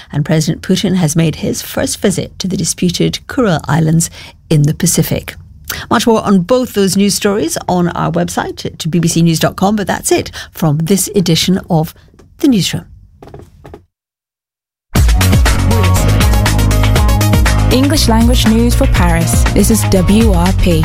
and President Putin has made his first visit to the disputed Kuril Islands in the Pacific. Much more on both those news stories on our website at bbcnews.com, but that's it from this edition of The Newsroom. English language news for Paris. This is WRP.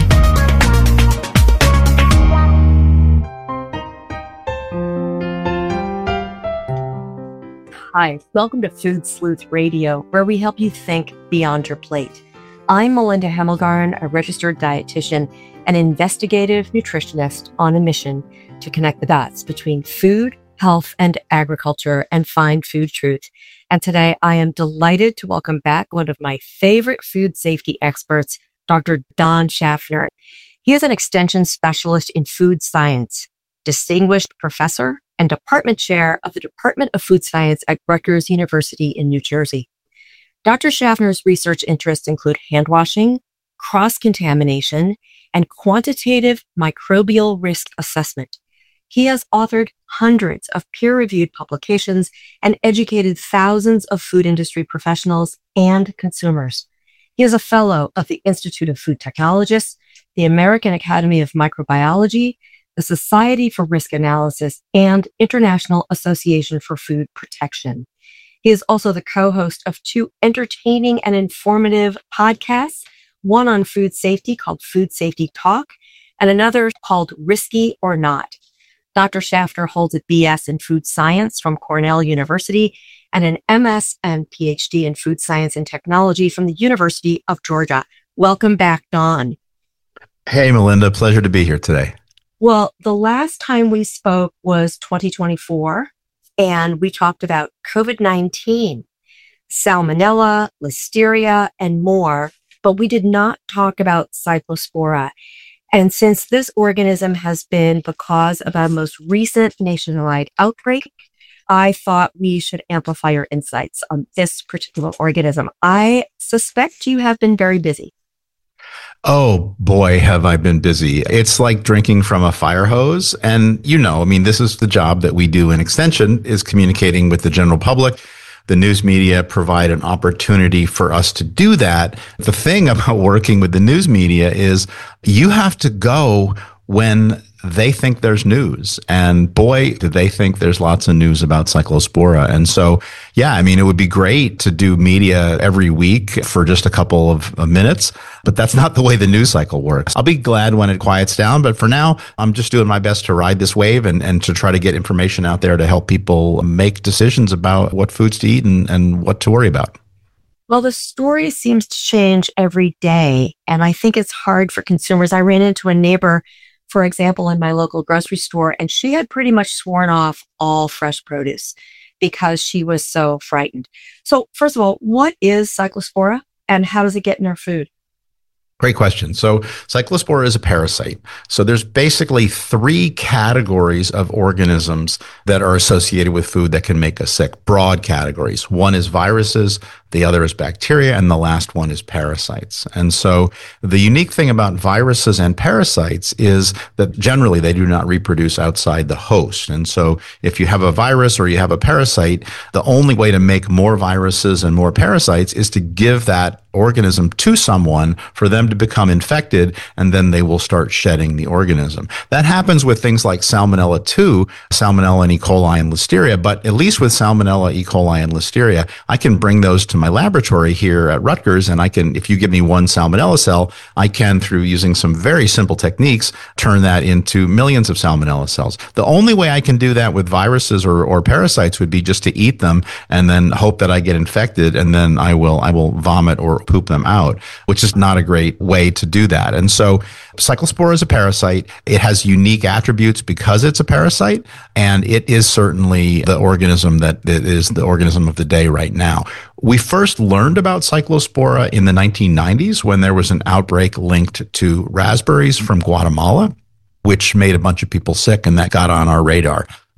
Hi, welcome to Food Sleuth Radio, where we help you think beyond your plate. I'm Melinda Hemmelgarn, a registered dietitian and investigative nutritionist on a mission to connect the dots between food, health, and agriculture and find food truth. And today I am delighted to welcome back one of my favorite food safety experts, Dr. Don Schaffner. He is an extension specialist in food science, distinguished professor, and department chair of the Department of Food Science at Rutgers University in New Jersey. Dr. Schaffner's research interests include hand washing, cross-contamination, and quantitative microbial risk assessment. He has authored hundreds of peer-reviewed publications and educated thousands of food industry professionals and consumers. He is a fellow of the Institute of Food Technologists, the American Academy of Microbiology, the Society for Risk Analysis, and International Association for Food Protection. He is also the co-host of two entertaining and informative podcasts, one on food safety called Food Safety Talk, and another called Risky or Not. Dr. Schaffner holds a BS in food science from Cornell University and an MS and PhD in food science and technology from the University of Georgia. Welcome back, Don. Hey, Melinda. Pleasure to be here today. Well, the last time we spoke was 2024, and we talked about COVID-19, Salmonella, Listeria, and more, but we did not talk about Cyclospora. And since this organism has been the cause of our most recent nationwide outbreak, I thought we should amplify your insights on this particular organism. I suspect you have been very busy. Oh, boy, have I been busy. It's like drinking from a fire hose. And, this is the job that we do in Extension, is communicating with the general public. The news media provide an opportunity for us to do that. The thing about working with the news media is you have to go when they think there's news. And boy, do they think there's lots of news about Cyclospora. And so, it would be great to do media every week for just a couple of minutes, but that's not the way the news cycle works. I'll be glad when it quiets down, but for now, I'm just doing my best to ride this wave and to try to get information out there to help people make decisions about what foods to eat and what to worry about. Well, the story seems to change every day, and I think it's hard for consumers. I ran into a neighbor, for example, in my local grocery store, and she had pretty much sworn off all fresh produce because she was so frightened. So first of all, what is Cyclospora and how does it get in our food? Great question. So Cyclospora is a parasite. So there's basically three categories of organisms that are associated with food that can make us sick, broad categories. One is viruses, the other is bacteria, and the last one is parasites. And so the unique thing about viruses and parasites is that generally they do not reproduce outside the host. And so if you have a virus or you have a parasite, the only way to make more viruses and more parasites is to give that organism to someone for them to become infected, and then they will start shedding the organism. That happens with things like Salmonella too, Salmonella and E. coli and Listeria, but at least with Salmonella, E. coli, and Listeria, I can bring those to my laboratory here at Rutgers, and I can, if you give me one Salmonella cell, I can, through using some very simple techniques, turn that into millions of Salmonella cells. The only way I can do that with viruses or parasites would be just to eat them and then hope that I get infected, and then I will vomit or poop them out, which is not a great way to do that. And so Cyclospora is a parasite. It has unique attributes because it's a parasite, and it is certainly the organism that is the organism of the day right now. We first learned about Cyclospora in the 1990s when there was an outbreak linked to raspberries from Guatemala, which made a bunch of people sick, and that got on our radar.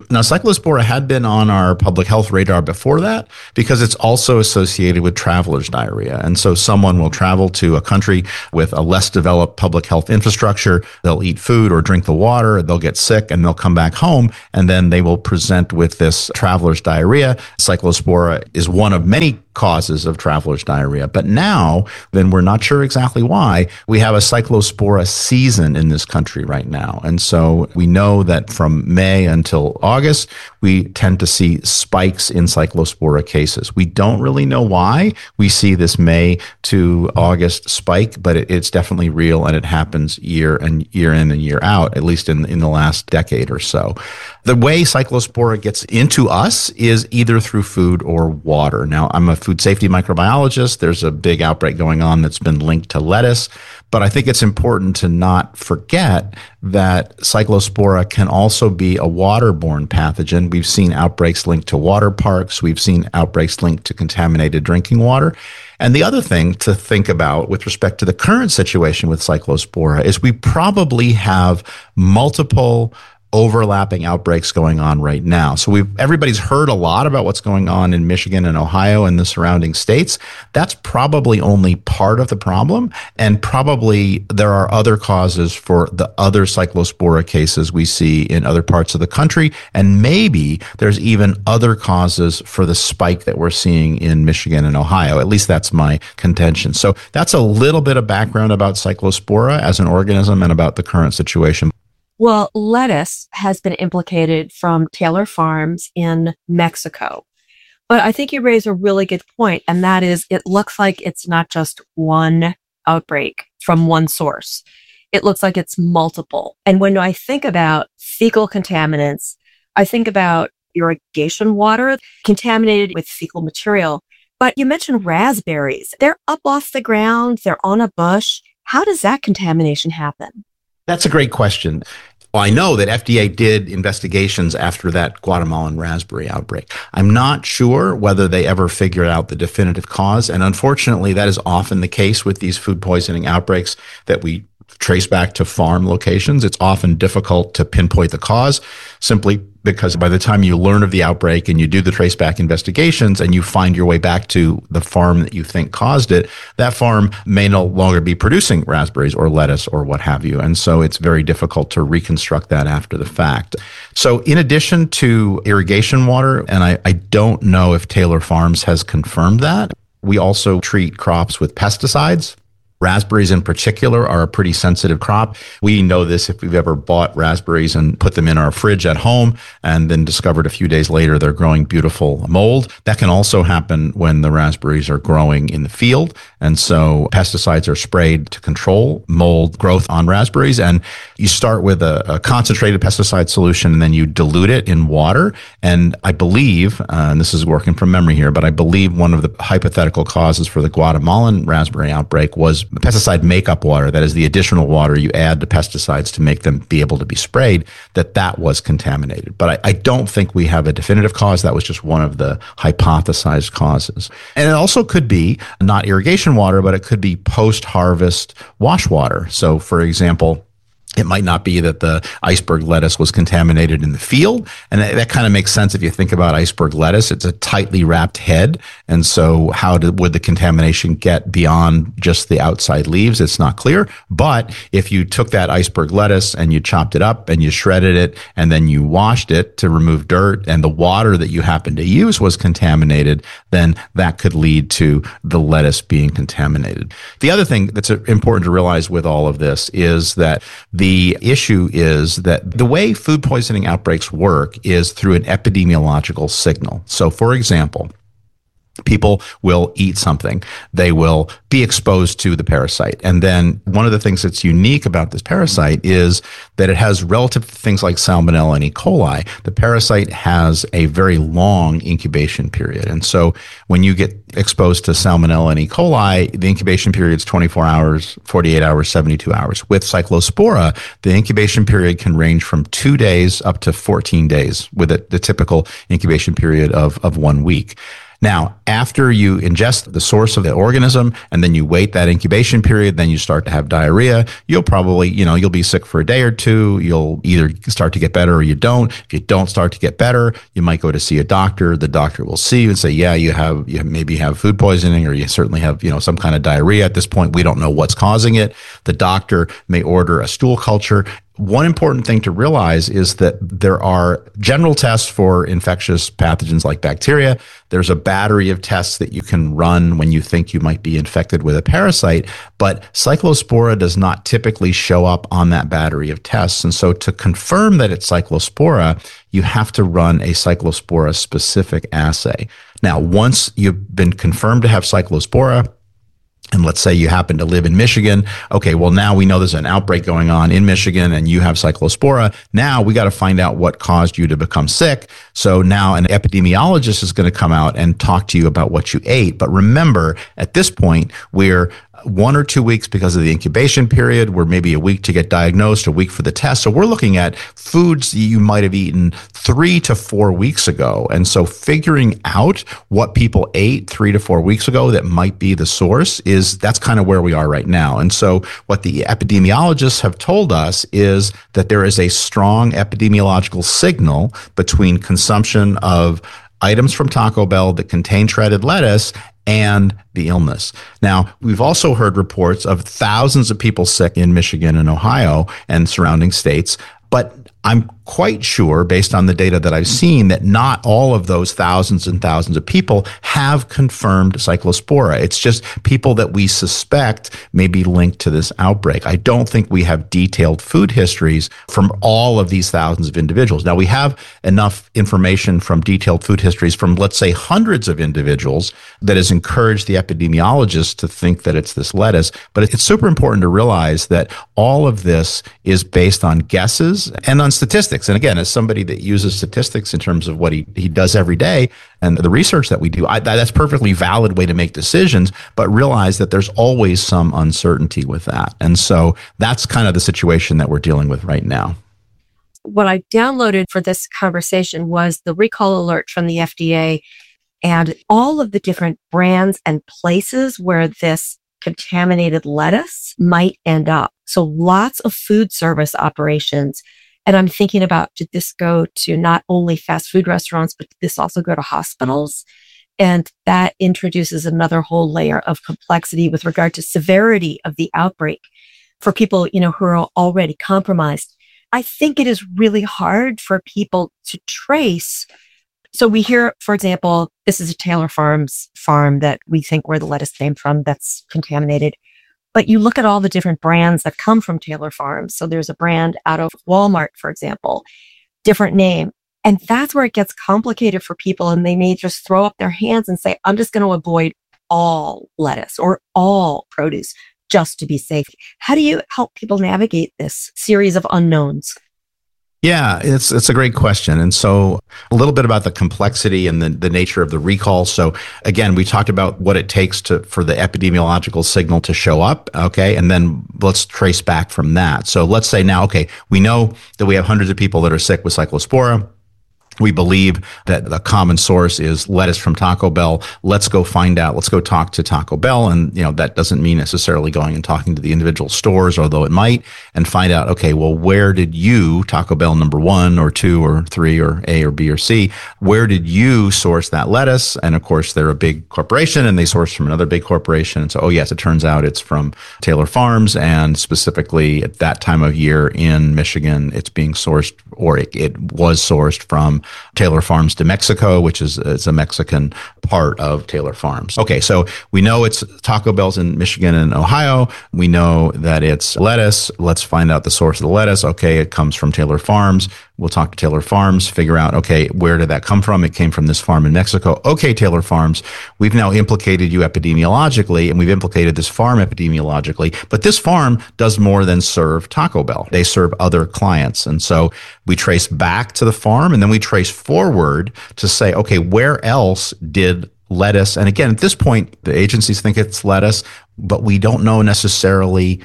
Now, Cyclospora had been on our public health radar before that because it's also associated with traveler's diarrhea. And so someone will travel to a country with a less developed public health infrastructure. They'll eat food or drink the water. They'll get sick and they'll come back home. And then they will present with this traveler's diarrhea. Cyclospora is one of many causes of traveler's diarrhea. But now, then we're not sure exactly why, we have a Cyclospora season in this country right now. And so we know that from May until August, we tend to see spikes in Cyclospora cases. We don't really know why we see this May to August spike, but it's definitely real and it happens year in and year out, at least in the last decade or so. The way Cyclospora gets into us is either through food or water. Now, I'm a food safety microbiologist. There's a big outbreak going on that's been linked to lettuce. But I think it's important to not forget that Cyclospora can also be a waterborne pathogen. We've seen outbreaks linked to water parks. We've seen outbreaks linked to contaminated drinking water. And the other thing to think about with respect to the current situation with Cyclospora is we probably have multiple overlapping outbreaks going on right now. So everybody's heard a lot about what's going on in Michigan and Ohio and the surrounding states. That's probably only part of the problem. And probably there are other causes for the other Cyclospora cases we see in other parts of the country. And maybe there's even other causes for the spike that we're seeing in Michigan and Ohio. At least that's my contention. So that's a little bit of background about Cyclospora as an organism and about the current situation. Well, lettuce has been implicated from Taylor Farms in Mexico. But I think you raise a really good point, and that is it looks like it's not just one outbreak from one source. It looks like it's multiple. And when I think about fecal contaminants, I think about irrigation water contaminated with fecal material. But you mentioned raspberries. They're up off the ground. They're on a bush. How does that contamination happen? That's a great question. Well, I know that FDA did investigations after that Guatemalan raspberry outbreak. I'm not sure whether they ever figured out the definitive cause. And unfortunately, that is often the case with these food poisoning outbreaks that we trace back to farm locations. It's often difficult to pinpoint the cause simply because by the time you learn of the outbreak and you do the traceback investigations and you find your way back to the farm that you think caused it, that farm may no longer be producing raspberries or lettuce or what have you. And so it's very difficult to reconstruct that after the fact. So in addition to irrigation water, and I don't know if Taylor Farms has confirmed that, we also treat crops with pesticides. Raspberries in particular are a pretty sensitive crop. We know this if we've ever bought raspberries and put them in our fridge at home and then discovered a few days later they're growing beautiful mold. That can also happen when the raspberries are growing in the field. And so pesticides are sprayed to control mold growth on raspberries. And you start with a concentrated pesticide solution and then you dilute it in water. And I believe, and this is working from memory here, but I believe one of the hypothetical causes for the Guatemalan raspberry outbreak was pesticide makeup water, that is the additional water you add to pesticides to make them be able to be sprayed, that was contaminated. But I don't think we have a definitive cause. That was just one of the hypothesized causes. And it also could be not irrigation water, but it could be post-harvest wash water. So, for example, it might not be that the iceberg lettuce was contaminated in the field. And that kind of makes sense if you think about iceberg lettuce. It's a tightly wrapped head. And so would the contamination get beyond just the outside leaves? It's not clear. But if you took that iceberg lettuce and you chopped it up and you shredded it and then you washed it to remove dirt and the water that you happened to use was contaminated, then that could lead to the lettuce being contaminated. The other thing that's important to realize with all of this is that the issue is that the way food poisoning outbreaks work is through an epidemiological signal. So, for example, people will eat something. They will be exposed to the parasite. And then one of the things that's unique about this parasite is that it has relative to things like Salmonella and E. coli. The parasite has a very long incubation period. And so when you get exposed to Salmonella and E. coli, the incubation period is 24 hours, 48 hours, 72 hours. With Cyclospora, the incubation period can range from 2 days up to 14 days with the typical incubation period of 1 week. Now, after you ingest the source of the organism and then you wait that incubation period, then you start to have diarrhea, you'll probably, you'll be sick for a day or two. You'll either start to get better or you don't. If you don't start to get better, you might go to see a doctor. The doctor will see you and say, yeah, you maybe have food poisoning, or you certainly have, some kind of diarrhea. At this point, we don't know what's causing it. The doctor may order a stool culture. One important thing to realize is that there are general tests for infectious pathogens like bacteria. There's a battery of tests that you can run when you think you might be infected with a parasite, but Cyclospora does not typically show up on that battery of tests. And so to confirm that it's Cyclospora, you have to run a Cyclospora specific assay. Now, once you've been confirmed to have Cyclospora, and let's say you happen to live in Michigan. Okay, well, now we know there's an outbreak going on in Michigan and you have Cyclospora. Now we got to find out what caused you to become sick. So now an epidemiologist is going to come out and talk to you about what you ate. But remember, at this point, we're 1 or 2 weeks because of the incubation period. We're maybe a week to get diagnosed, a week for the test. So we're looking at foods that you might have eaten 3 to 4 weeks ago. And so figuring out what people ate 3 to 4 weeks ago that might be the source that's kind of where we are right now. And so what the epidemiologists have told us is that there is a strong epidemiological signal between consumption of items from Taco Bell that contain shredded lettuce and the illness. Now, we've also heard reports of thousands of people sick in Michigan and Ohio and surrounding states, but I'm quite sure, based on the data that I've seen, that not all of those thousands and thousands of people have confirmed Cyclospora. It's just people that we suspect may be linked to this outbreak. I don't think we have detailed food histories from all of these thousands of individuals. Now, we have enough information from detailed food histories from, let's say, hundreds of individuals that has encouraged the epidemiologists to think that it's this lettuce. But it's super important to realize that all of this is based on guesses and on statistics. And again, as somebody that uses statistics in terms of what he does every day and the research that we do, that's a perfectly valid way to make decisions, but realize that there's always some uncertainty with that. And so that's kind of the situation that we're dealing with right now. What I downloaded for this conversation was the recall alert from the FDA and all of the different brands and places where this contaminated lettuce might end up. So lots of food service operations. And I'm thinking about, did this go to not only fast food restaurants, but did this also go to hospitals? And that introduces another whole layer of complexity with regard to severity of the outbreak for people, who are already compromised. I think it is really hard for people to trace. So we hear, for example, this is a Taylor Farms farm that we think where the lettuce came from that's contaminated. But you look at all the different brands that come from Taylor Farms. So there's a brand out of Walmart, for example, different name. And that's where it gets complicated for people. And they may just throw up their hands and say, I'm just going to avoid all lettuce or all produce just to be safe. How do you help people navigate this series of unknowns? Yeah, it's a great question. And so a little bit about the complexity and the nature of the recall. So again, we talked about what it takes for the epidemiological signal to show up. Okay. And then let's trace back from that. So let's say now, okay, we know that we have hundreds of people that are sick with Cyclospora. We believe that the common source is lettuce from Taco Bell. Let's go find out. Let's go talk to Taco Bell. And, that doesn't mean necessarily going and talking to the individual stores, although it might, and find out, okay, well, where did you, Taco Bell number 1 or 2 or 3 or A or B or C, where did you source that lettuce? And of course, they're a big corporation and they source from another big corporation. And so, oh yes, it turns out it's from Taylor Farms. And specifically at that time of year in Michigan, it's being sourced, or it was sourced from Taylor Farms de Mexico, which is a Mexican part of Taylor Farms. Okay, so we know it's Taco Bell's in Michigan and Ohio. We know that it's lettuce. Let's find out the source of the lettuce. Okay, it comes from Taylor Farms. We'll talk to Taylor Farms, figure out, okay, where did that come from? It came from this farm in Mexico. Okay, Taylor Farms, we've now implicated you epidemiologically, and we've implicated this farm epidemiologically, but this farm does more than serve Taco Bell. They serve other clients. And so we trace back to the farm, and then we trace forward to say, okay, where else did lettuce? And again, at this point, the agencies think it's lettuce, but we don't know necessarily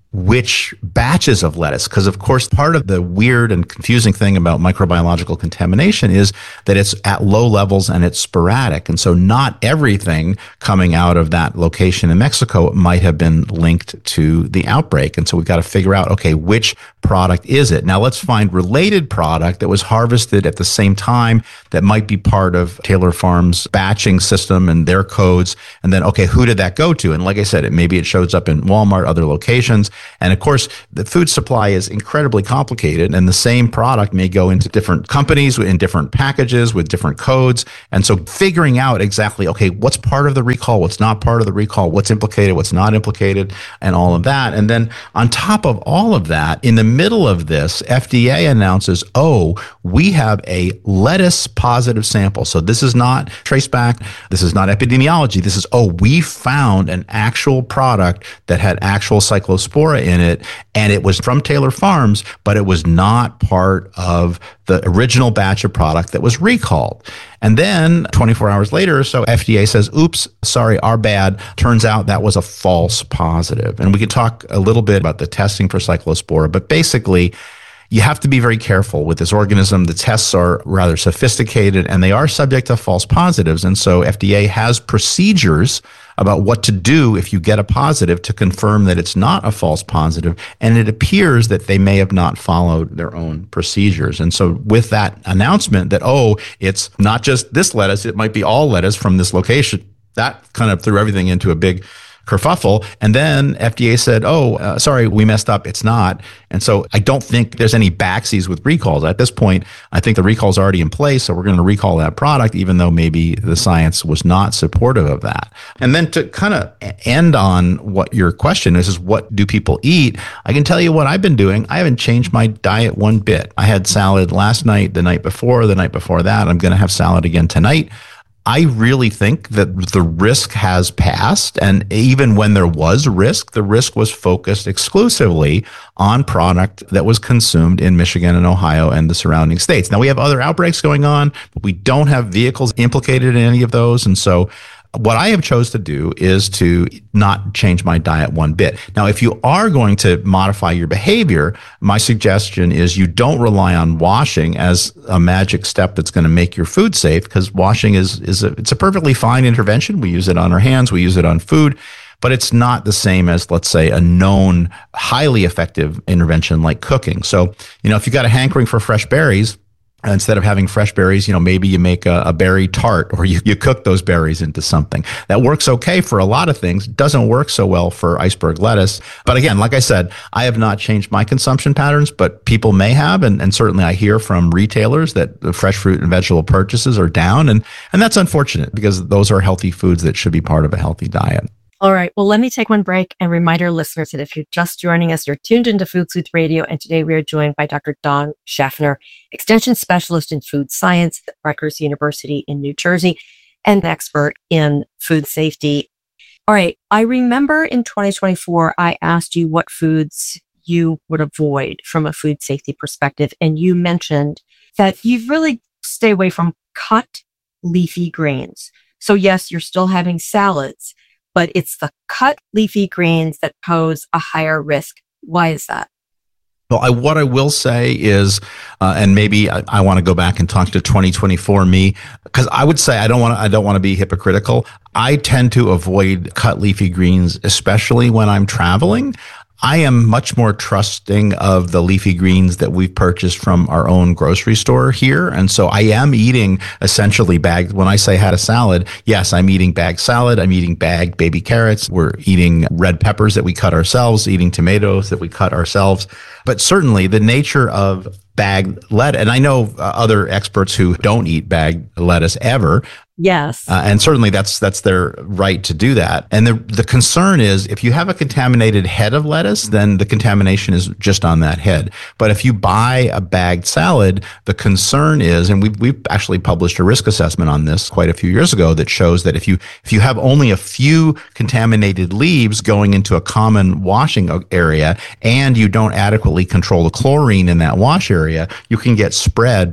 which batches of lettuce. Because, of course, part of the weird and confusing thing about microbiological contamination is that it's at low levels and it's sporadic. And so not everything coming out of that location in Mexico might have been linked to the outbreak. And so we've got to figure out, okay, which product is it? Now let's find related product that was harvested at the same time that might be part of Taylor Farms' batching system and their codes. And then, okay, who did that go to? And like I said, maybe it shows up in Walmart, other locations. And of course, the food supply is incredibly complicated, and the same product may go into different companies in different packages with different codes. And so figuring out exactly, okay, what's part of the recall, what's not part of the recall, what's implicated, what's not implicated, and all of that. And then on top of all of that, in the middle of this, FDA announces, oh, we have a lettuce positive sample. So this is not traceback. This is not epidemiology. This is, oh, we found an actual product that had actual cyclospora in it, and it was from Taylor Farms, but it was not part of the original batch of product that was recalled. And then 24 hours later or so, FDA says, oops, sorry, our bad. Turns out that was a false positive. And we can talk a little bit about the testing for cyclospora, but basically, you have to be very careful with this organism. The tests are rather sophisticated and they are subject to false positives. And so FDA has procedures about what to do if you get a positive to confirm that it's not a false positive. And it appears that they may have not followed their own procedures. And so with that announcement that, oh, it's not just this lettuce, it might be all lettuce from this location, that kind of threw everything into a big kerfuffle. And then FDA said, sorry, we messed up. It's not. And so I don't think there's any backsies with recalls. At this point, I think the recall's already in place. So we're going to recall that product, even though maybe the science was not supportive of that. And then to kind of end on what your question is what do people eat? I can tell you what I've been doing. I haven't changed my diet one bit. I had salad last night, the night before that. I'm going to have salad again tonight. I really think that the risk has passed. And even when there was risk, the risk was focused exclusively on product that was consumed in Michigan and Ohio and the surrounding states. Now, we have other outbreaks going on, but we don't have vehicles implicated in any of those. And so what I have chose to do is to not change my diet one bit. Now, if you are going to modify your behavior, my suggestion is you don't rely on washing as a magic step that's going to make your food safe, because washing it's a perfectly fine intervention. We use it on our hands. We use it on food. But it's not the same as, let's say, a known highly effective intervention like cooking. So, if you've got a hankering for fresh berries, instead of having fresh berries, maybe you make a berry tart, or you cook those berries into something. That works okay for a lot of things. Doesn't work so well for iceberg lettuce. But again, like I said, I have not changed my consumption patterns, but people may have. And certainly I hear from retailers that the fresh fruit and vegetable purchases are down. And that's unfortunate, because those are healthy foods that should be part of a healthy diet. All right. Well, let me take one break and remind our listeners that if you're just joining us, you're tuned into Food Sleuth Radio. And today we are joined by Dr. Don Schaffner, Extension Specialist in Food Science at Rutgers University in New Jersey, and an expert in food safety. All right. I remember in 2024, I asked you what foods you would avoid from a food safety perspective. And you mentioned that you really stay away from cut leafy greens. So yes, you're still having salads, but it's the cut leafy greens that pose a higher risk. Why is that? Well, what I will say is, and maybe I want to go back and talk to 2024 me, because I would say I don't want to be hypocritical. I tend to avoid cut leafy greens, especially when I'm traveling. I am much more trusting of the leafy greens that we've purchased from our own grocery store here. And so I am eating essentially bagged. When I say had a salad, yes, I'm eating bagged salad. I'm eating bagged baby carrots. We're eating red peppers that we cut ourselves, eating tomatoes that we cut ourselves. But certainly the nature of bagged lettuce, and I know other experts who don't eat bagged lettuce ever. Yes. And certainly that's their right to do that. And the concern is, if you have a contaminated head of lettuce, then the contamination is just on that head. But if you buy a bagged salad, the concern is, and we've actually published a risk assessment on this quite a few years ago that shows that if you have only a few contaminated leaves going into a common washing area, and you don't adequately control the chlorine in that wash area, you can get spread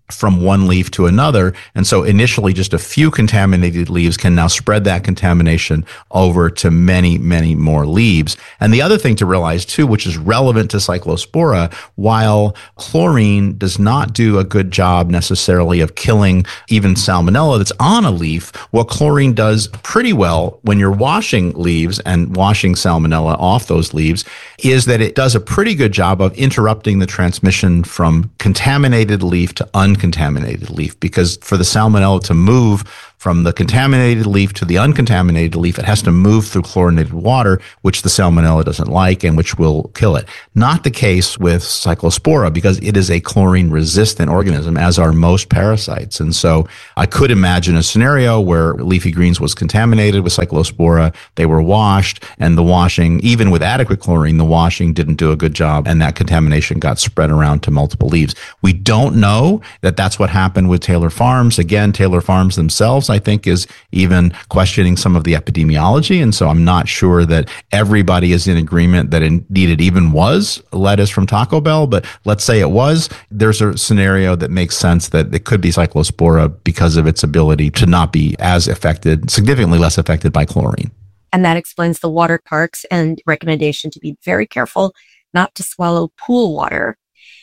from one leaf to another. And so initially just a few contaminated leaves can now spread that contamination over to many, many more leaves. And the other thing to realize too, which is relevant to Cyclospora, while chlorine does not do a good job necessarily of killing even salmonella that's on a leaf, what chlorine does pretty well when you're washing leaves and washing salmonella off those leaves is that it does a pretty good job of interrupting the transmission from contaminated leaf to uncontaminated leaf, because for the salmonella to move from the contaminated leaf to the uncontaminated leaf, it has to move through chlorinated water, which the salmonella doesn't like and which will kill it. Not the case with Cyclospora, because it is a chlorine-resistant organism, as are most parasites. And so I could imagine a scenario where leafy greens was contaminated with Cyclospora, they were washed, and the washing, even with adequate chlorine, the washing didn't do a good job, and that contamination got spread around to multiple leaves. We don't know that that's what happened with Taylor Farms. Again, Taylor Farms themselves, I think, is even questioning some of the epidemiology. And so I'm not sure that everybody is in agreement that indeed it even was lettuce from Taco Bell. But let's say it was. There's a scenario that makes sense that it could be Cyclospora because of its ability to not be as affected, significantly less affected by chlorine. And that explains the water parks and recommendation to be very careful not to swallow pool water.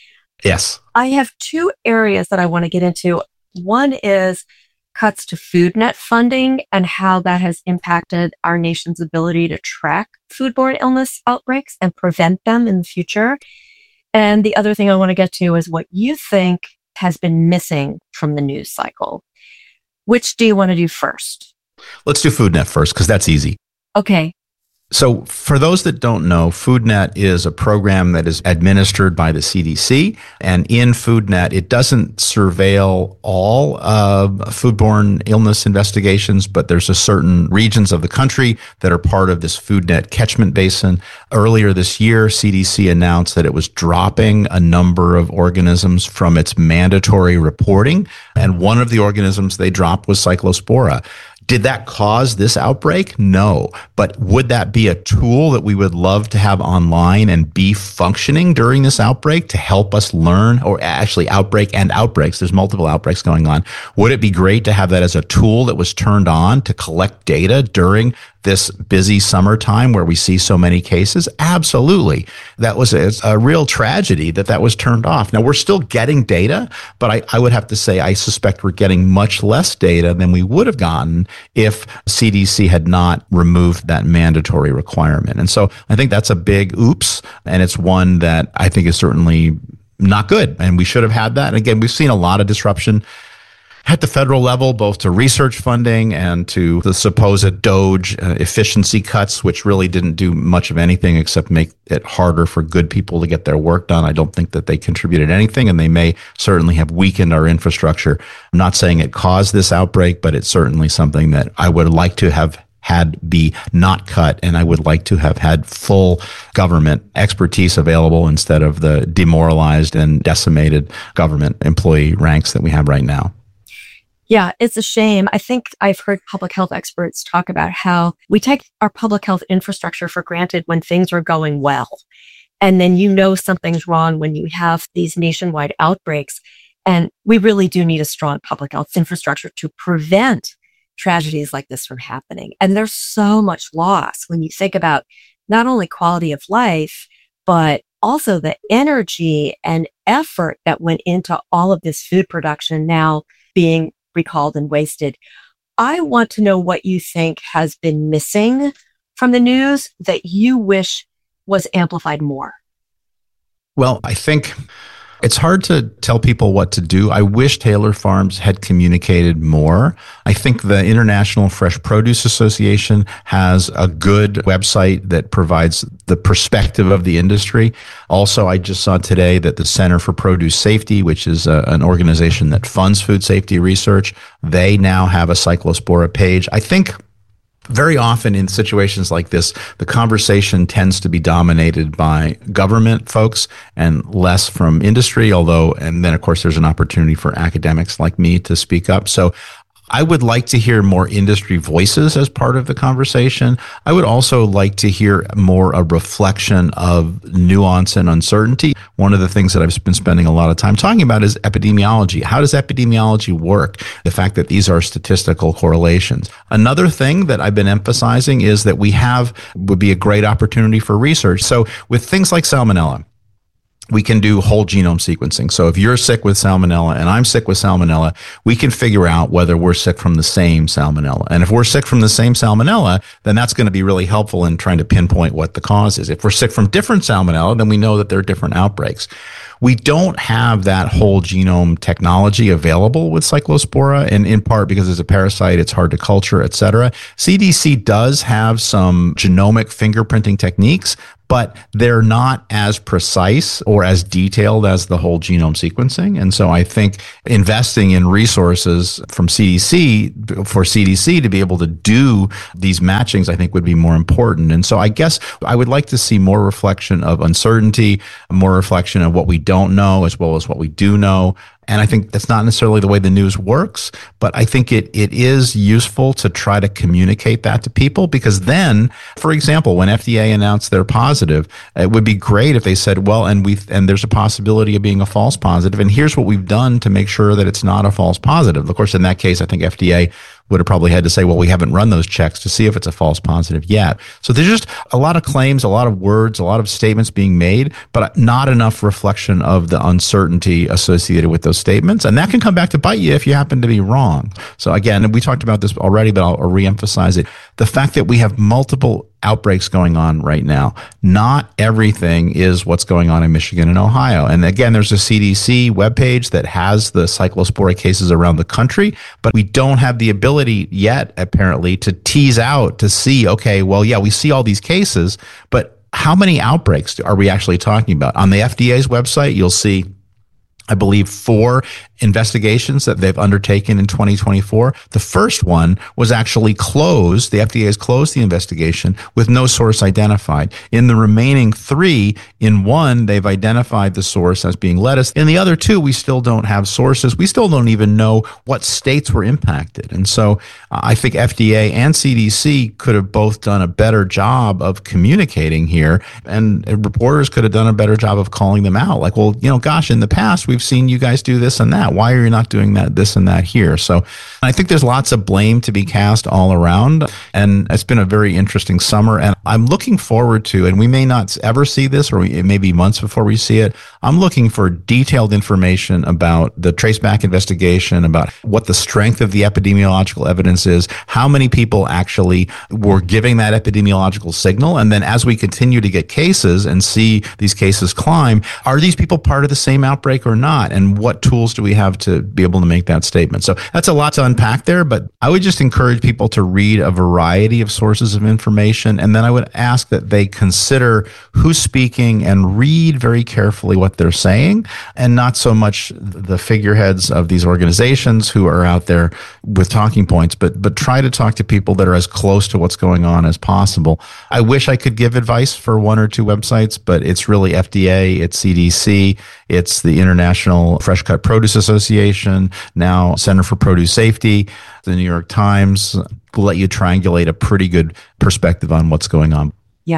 Yes. I have two areas that I want to get into. One is cuts to FoodNet funding and how that has impacted our nation's ability to track foodborne illness outbreaks and prevent them in the future. And the other thing I want to get to is what you think has been missing from the news cycle. Which do you want to do first? Let's do FoodNet first, because that's easy. Okay. So for those that don't know, FoodNet is a program that is administered by the CDC. And in FoodNet, it doesn't surveil all foodborne illness investigations, but there's a certain regions of the country that are part of this FoodNet catchment basin. Earlier this year, CDC announced that it was dropping a number of organisms from its mandatory reporting. And one of the organisms they dropped was Cyclospora. Did that cause this outbreak? No. But would that be a tool that we would love to have online and be functioning during this outbreak to help us learn, or actually outbreak and outbreaks? There's multiple outbreaks going on. Would it be great to have that as a tool that was turned on to collect data during this busy summertime where we see so many cases? Absolutely. That was a real tragedy that was turned off. Now, we're still getting data, but I would have to say I suspect we're getting much less data than we would have gotten if CDC had not removed that mandatory requirement. And so I think that's a big oops, and it's one that I think is certainly not good, and we should have had that. And again, we've seen a lot of disruption at the federal level, both to research funding and to the supposed DOGE efficiency cuts, which really didn't do much of anything except make it harder for good people to get their work done. I don't think that they contributed anything, and they may certainly have weakened our infrastructure. I'm not saying it caused this outbreak, but it's certainly something that I would like to have had be not cut, and I would like to have had full government expertise available instead of the demoralized and decimated government employee ranks that we have right now. Yeah, it's a shame. I think I've heard public health experts talk about how we take our public health infrastructure for granted when things are going well. And then you know something's wrong when you have these nationwide outbreaks. And we really do need a strong public health infrastructure to prevent tragedies like this from happening. And there's so much loss when you think about not only quality of life, but also the energy and effort that went into all of this food production now being recalled and wasted. I want to know what you think has been missing from the news that you wish was amplified more. Well, I think it's hard to tell people what to do. I wish Taylor Farms had communicated more. I think the International Fresh Produce Association has a good website that provides the perspective of the industry. Also, I just saw today that the Center for Produce Safety, which is an organization that funds food safety research, they now have a Cyclospora page. I think very often in situations like this, the conversation tends to be dominated by government folks and less from industry, and then of course there's an opportunity for academics like me to speak up. So I would like to hear more industry voices as part of the conversation. I would also like to hear more a reflection of nuance and uncertainty. One of the things that I've been spending a lot of time talking about is epidemiology. How does epidemiology work? The fact that these are statistical correlations. Another thing that I've been emphasizing is that would be a great opportunity for research. So with things like salmonella, we can do whole genome sequencing. So if you're sick with salmonella and I'm sick with salmonella, we can figure out whether we're sick from the same salmonella. And if we're sick from the same salmonella, then that's going to be really helpful in trying to pinpoint what the cause is. If we're sick from different salmonella, then we know that there are different outbreaks. We don't have that whole genome technology available with Cyclospora, and in part because it's a parasite, it's hard to culture, et cetera. CDC does have some genomic fingerprinting techniques, but they're not as precise or as detailed as the whole genome sequencing. And so I think investing in resources from CDC for CDC to be able to do these matchings, I think would be more important. And so I guess I would like to see more reflection of uncertainty, more reflection of what we don't know as well as what we do know. And I think that's not necessarily the way the news works, but I think it is useful to try to communicate that to people, because then, for example, when FDA announced they're positive, it would be great if they said, well, and there's a possibility of being a false positive, and here's what we've done to make sure that it's not a false positive. Of course, in that case, I think FDA would have probably had to say, well, we haven't run those checks to see if it's a false positive yet. So there's just a lot of claims, a lot of words, a lot of statements being made, but not enough reflection of the uncertainty associated with those statements. And that can come back to bite you if you happen to be wrong. So again, we talked about this already, but I'll reemphasize it. The fact that we have multiple outbreaks going on right now. Not everything is what's going on in Michigan and Ohio. And again, there's a CDC webpage that has the Cyclospora cases around the country, but we don't have the ability yet, apparently, to tease out to see, okay, well, yeah, we see all these cases, but how many outbreaks are we actually talking about? On the FDA's website, you'll see, I believe, 4 investigations that they've undertaken in 2024. The first one was actually closed. The FDA has closed the investigation with no source identified. In the remaining 3, in one, they've identified the source as being lettuce. In the other 2, we still don't have sources. We still don't even know what states were impacted. And so I think FDA and CDC could have both done a better job of communicating here, and reporters could have done a better job of calling them out. Like, well, gosh, in the past, we've seen you guys do this and that. Why are you not doing that, this and that here? So I think there's lots of blame to be cast all around. And it's been a very interesting summer. And I'm looking forward to, and we may not ever see this, or it may be months before we see it, I'm looking for detailed information about the traceback investigation, about what the strength of the epidemiological evidence is, how many people actually were giving that epidemiological signal. And then as we continue to get cases and see these cases climb, are these people part of the same outbreak or not? And what tools do we have to be able to make that statement? So that's a lot to unpack there, but I would just encourage people to read a variety of sources of information. And then I would ask that they consider who's speaking and read very carefully what they're saying, and not so much the figureheads of these organizations who are out there with talking points, but try to talk to people that are as close to what's going on as possible. I wish I could give advice for 1 or 2 websites, but it's really FDA, it's CDC, it's the International Fresh Cut Produce Association, now Center for Produce Safety, the New York Times will let you triangulate a pretty good perspective on what's going on. Yeah.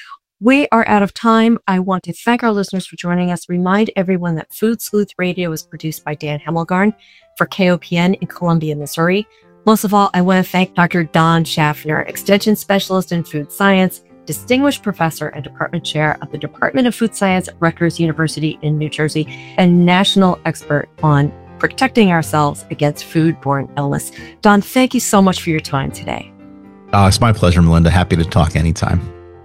We are out of time. I want to thank our listeners for joining us. Remind everyone that Food Sleuth Radio is produced by Dan Hemmelgarn for KOPN in Columbia, Missouri. Most of all, I want to thank Dr. Don Schaffner, Extension Specialist in Food Science, Distinguished Professor and Department Chair of the Department of Food Science at Rutgers University in New Jersey, and national expert on protecting ourselves against foodborne illness. Don, thank you so much for your time today. It's my pleasure, Melinda. Happy to talk anytime.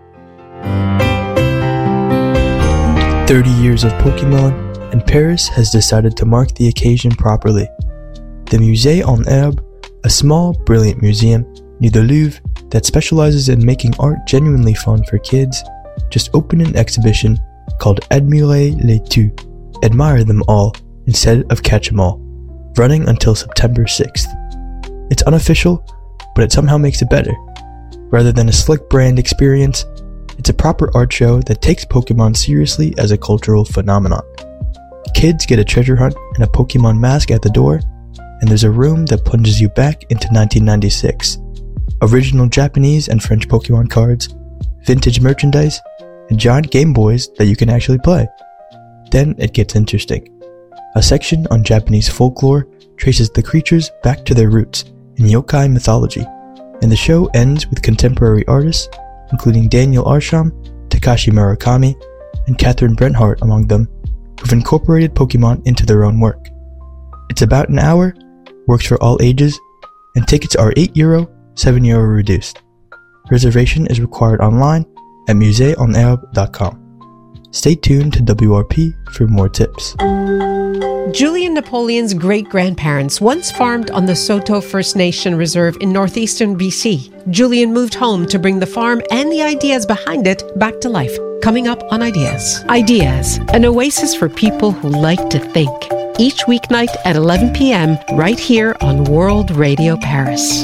30 years of Pokemon, and Paris has decided to mark the occasion properly. The Musée en Herbe, a small, brilliant museum near the Louvre that specializes in making art genuinely fun for kids, just opened an exhibition called Admirer les tous, Admire Them All instead of Catch 'em All, running until September 6th. It's unofficial, but it somehow makes it better. Rather than a slick brand experience, it's a proper art show that takes Pokemon seriously as a cultural phenomenon. Kids get a treasure hunt and a Pokemon mask at the door, and there's a room that plunges you back into 1996. Original Japanese and French Pokemon cards, vintage merchandise, and giant Game Boys that you can actually play. Then it gets interesting. A section on Japanese folklore traces the creatures back to their roots in yokai mythology, and the show ends with contemporary artists, including Daniel Arsham, Takashi Murakami, and Catherine Brenhart among them, who've incorporated Pokemon into their own work. It's about an hour, works for all ages, and tickets are €8, €7 reduced. Reservation is required online at museeonherbe.com. Stay tuned to WRP for more tips. Julian Napoleon's great-grandparents once farmed on the Saulteaux First Nation Reserve in northeastern BC. Julian moved home to bring the farm and the ideas behind it back to life. Coming up on Ideas. Ideas, an oasis for people who like to think. Each weeknight at 11 p.m. right here on World Radio Paris.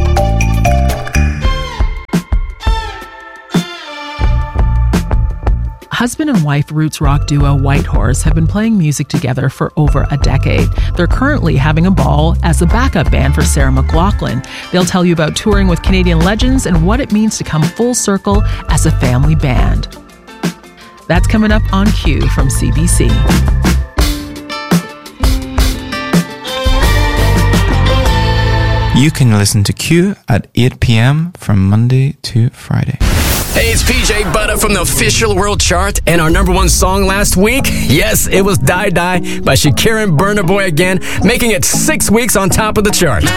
Husband and wife roots rock duo Whitehorse have been playing music together for over a decade. They're currently having a ball as a backup band for Sarah McLachlan. They'll tell you about touring with Canadian legends and what it means to come full circle as a family band. That's coming up on Q from CBC. You can listen to Q at 8 p.m. from Monday to Friday. Hey, it's PJ Butter from the official world chart, and our number one song last week, yes, it was Die Die by Shakira and Burna Boy again, making it 6 weeks on top of the chart.